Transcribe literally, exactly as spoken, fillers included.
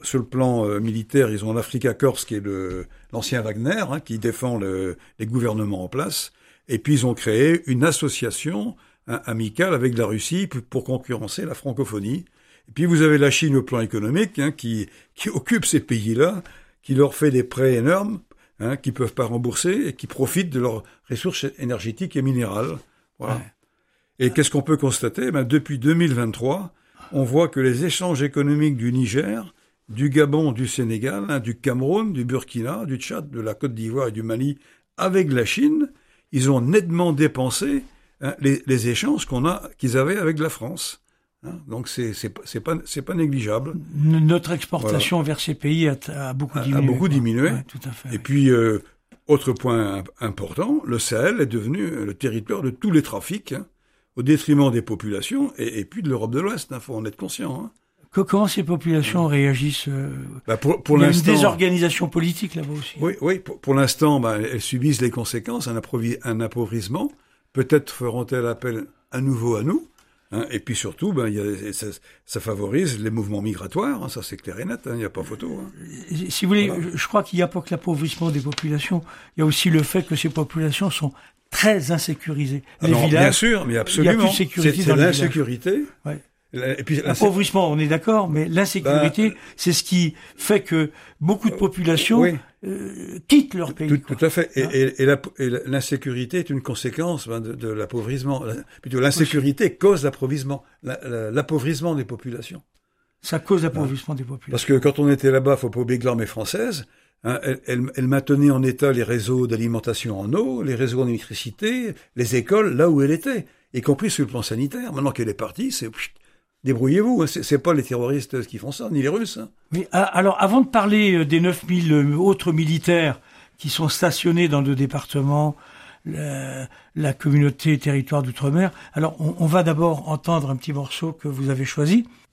sur le plan euh, militaire, ils ont l'Afrika Korps, qui est le, l'ancien Wagner, hein, qui défend le, les gouvernements en place. Et puis, ils ont créé une association hein, amicale avec la Russie pour, pour concurrencer la francophonie. Et puis, vous avez la Chine au plan économique, hein, qui, qui occupe ces pays-là, qui leur fait des prêts énormes, hein, qui peuvent pas rembourser et qui profitent de leurs ressources énergétiques et minérales. Voilà. Ouais. Et qu'est-ce qu'on peut constater? Ben, depuis deux mille vingt-trois, on voit que les échanges économiques du Niger, du Gabon, du Sénégal, hein, du Cameroun, du Burkina, du Tchad, de la Côte d'Ivoire et du Mali, avec la Chine, ils ont nettement dépensé hein, les, les échanges qu'on a, qu'ils avaient avec la France. Hein, donc c'est c'est c'est pas c'est pas négligeable. Notre exportation voilà. vers ces pays a, a beaucoup diminué. A, a beaucoup quoi. diminué. Ouais, tout à fait. Et oui. puis euh, autre point important, le Sahel est devenu le territoire de tous les trafics, hein, au détriment des populations et, et puis de l'Europe de l'Ouest. Il hein, faut en être conscient. Hein. Que, comment ces populations ouais. réagissent euh, bah pour, pour Il y a l'instant, une désorganisation politique là-bas aussi. Oui, oui. Pour, pour l'instant, bah, elles subissent les conséquences, un, approvi- un appauvrissement. Peut-être feront-elles appel à nouveau à nous. Hein, et puis surtout, ben, il y a, ça, ça favorise les mouvements migratoires, hein, ça c'est clair et net, il hein, n'y a pas photo. Hein. Si vous voulez, voilà. je crois qu'il n'y a pas que l'appauvrissement des populations, il y a aussi le fait que ces populations sont très insécurisées. Les Alors, villages, bien sûr, mais absolument. Il n'y a plus de sécurité c'est, c'est dans les l'insécurité. Ouais. Et puis, l'appauvrissement, on est d'accord, mais l'insécurité, ben, c'est ce qui fait que beaucoup de populations euh, oui. euh, quittent leur pays. Tout, tout à fait. Et, hein et, et, la, et l'insécurité est une conséquence ben, de, de l'appauvrissement. Plutôt, l'insécurité oui. cause l'appauvrissement, la, la, l'appauvrissement des populations. Ça cause l'appauvrissement hein. des populations. Parce que quand on était là-bas, faut pas oublier que l'armée française, hein, elle, elle, elle maintenait en état les réseaux d'alimentation en eau, les réseaux en électricité, les écoles là où elle était, y compris sur le plan sanitaire. Maintenant qu'elle est partie, c'est débrouillez-vous, hein. c'est, c'est pas les terroristes qui font ça, ni les Russes. Hein. Mais alors, avant de parler des neuf mille autres militaires qui sont stationnés dans nos départements, la, la communauté territoire d'outre-mer, alors on, on va d'abord entendre un petit morceau que vous avez choisi.